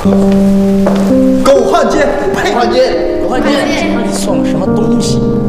狗汉奸，呸！ 汉奸，汉奸， 你算个什么东西？